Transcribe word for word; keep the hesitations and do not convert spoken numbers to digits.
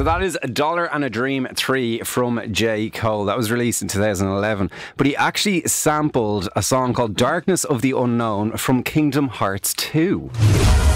So that is A Dollar and a Dream three from J. Cole. That was released in two thousand eleven. But he actually sampled a song called Darkness of the Unknown from Kingdom Hearts two.